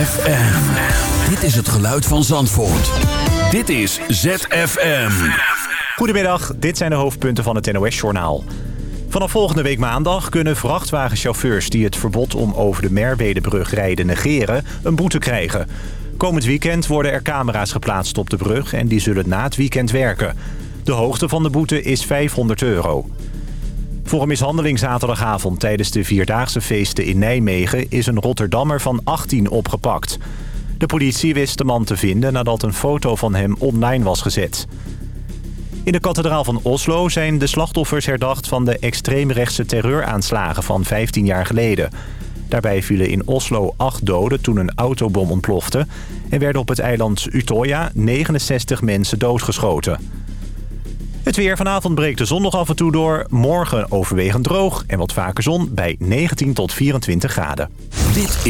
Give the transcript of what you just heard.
ZFM. Dit is het geluid van Zandvoort. Dit is ZFM. Goedemiddag, dit zijn de hoofdpunten van het NOS-journaal. Vanaf volgende week maandag kunnen vrachtwagenchauffeurs die het verbod om over de Merwedebrug rijden negeren een boete krijgen. Komend weekend worden er camera's geplaatst op de brug en die zullen na het weekend werken. De hoogte van de boete is €500. Voor een mishandeling zaterdagavond tijdens de Vierdaagse feesten in Nijmegen is een Rotterdammer van 18 opgepakt. De politie wist de man te vinden nadat een foto van hem online was gezet. In de kathedraal van Oslo zijn de slachtoffers herdacht van de extreemrechtse terreuraanslagen van 15 jaar geleden. Daarbij vielen in Oslo 8 doden toen een autobom ontplofte en werden op het eiland Utøya 69 mensen doodgeschoten. Het weer: vanavond breekt de zon nog af en toe door. Morgen overwegend droog en wat vaker zon bij 19 tot 24 graden. Dit